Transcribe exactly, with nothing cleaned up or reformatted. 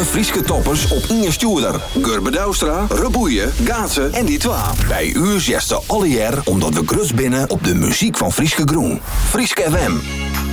Frieske toppers op Inge Stuurder, Gurbe Douwstra, Reboeien, Gaatsen en die twa. Bij u zesde alle jaar omdat we grus binnen op de muziek van Frieske Groen. Frieske F M.